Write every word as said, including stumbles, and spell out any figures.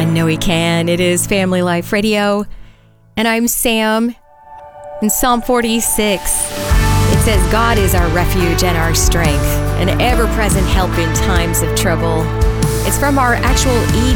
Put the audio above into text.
I know He can. It is Family Life Radio. And I'm Sam. In Psalm forty-six, it says, God is our refuge and our strength, an ever-present help in times of trouble. It's from our actual E